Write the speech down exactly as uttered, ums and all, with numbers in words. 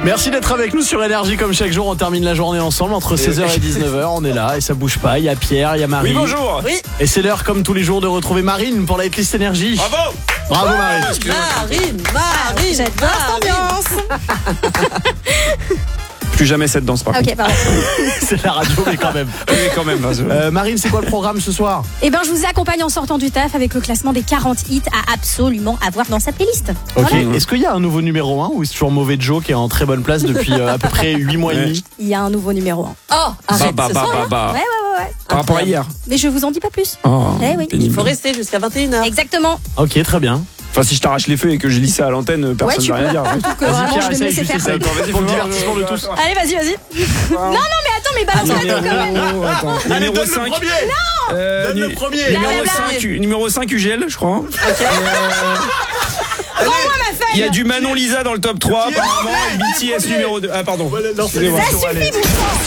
Merci d'être avec nous sur Énergie comme chaque jour. On termine la journée ensemble entre seize heures et dix-neuf heures. On est là et ça bouge pas. Il y a Pierre, il y a Marie. Oui, bonjour. Oui. Et c'est l'heure comme tous les jours de retrouver Marine pour la hitlist Énergie. Bravo. Bravo Marine. Marine, Marine, J'adore cette ambiance. Plus jamais cette danse par contre. Ok, pardon. C'est la radio mais quand même. Oui, quand même. vas-y. Euh, Marine, c'est quoi le programme ce soir? Eh ben, je vous accompagne en sortant du taf avec le classement des quarante hits à absolument avoir dans sa playlist. Ok. Voilà. Est-ce qu'il y a un nouveau numéro un ou est-ce toujours Mauvais Joe qui est en très bonne place depuis euh, à peu près huit mois et demi? Il y a un nouveau numéro un. Oh, arrête, Bah, ce bah, soir, bah, hein. bah. Ouais, ouais, ouais, ouais. Par rapport à hier. Mais je vous en dis pas plus. Oh, Eh oui. pénible. Il faut rester jusqu'à vingt et une heures. Exactement. Ok, très bien. Enfin, si je t'arrache les feux et que je lis ça à l'antenne, personne tu ne va rien peux. dire. Donc, euh, Vas-y vraiment, Pierre, je vais me essaye laisser juste faire. essaye. Attends, vas-y, Pour le fais-moi. divertissement de tous. Allez, vas-y, vas-y. Non, non, mais attends, mais balance-la tout quand même. Numéro, attends, Allez, numéro donne le cinq. premier. Euh, Donne le nu- premier. Numéro Blabla. cinq, numéro cinq U G L, je crois. Rends-moi ma Il y a feuille. du Manon Lisa dans le top trois, apparemment. Et B T S numéro deux. Ah, pardon. Voilà, non, c'est Excusez-moi. Ça suffit, vous.